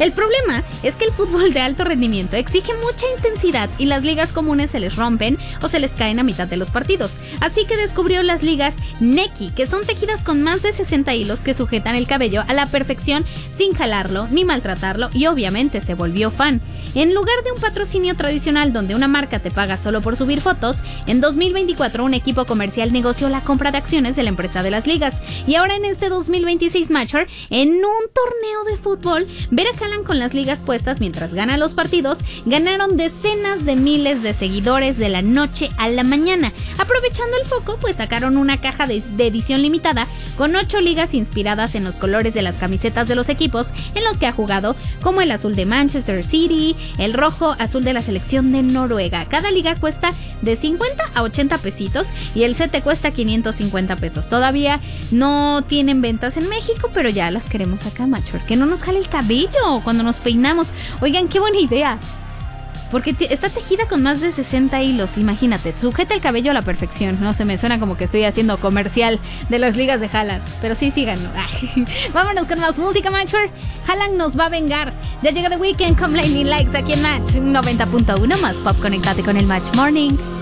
El problema es que el fútbol de alto rendimiento exige mucha intensidad y las ligas comunes se les rompen o se les caen a mitad de los partidos. Así que descubrió las ligas Neki, que son tejidas con más de 60 hilos que sujetan el cabello a la perfección sin jalarlo ni maltratarlo, y obviamente se volvió fan. En lugar de un patrocinio tradicional donde una marca te paga solo por subir fotos, en 2024 un equipo comercial negoció la compra de acciones de la empresa de las ligas. Y ahora en este 2026 Matcher, en un torneo de fútbol, ver a Haaland con las ligas puestas mientras gana los partidos, ganaron decenas de miles de seguidores de la noche a la mañana. Aprovechando el foco, pues sacaron una caja de edición limitada con 8 ligas inspiradas en los colores de las camisetas de los equipos en los que ha jugado, como el azul de Manchester City, el rojo azul de la selección de Noruega. Cada liga cuesta de 50 a 80 pesitos y el set te cuesta 550 pesos. Todavía no tienen ventas en México, pero ya las queremos acá, Matcher. Que no nos jale el cabello cuando nos peinamos. Oigan, qué buena idea. Porque está tejida con más de 60 hilos, imagínate, sujeta el cabello a la perfección. No sé, me suena como que estoy haciendo comercial de las ligas de Haaland, pero sí, síganlo. Vámonos con más música, Matcher. Haaland nos va a vengar. Ya llega The Weeknd con Blinding Lights aquí en Match 90.1 más pop. Conéctate con el Match Morning.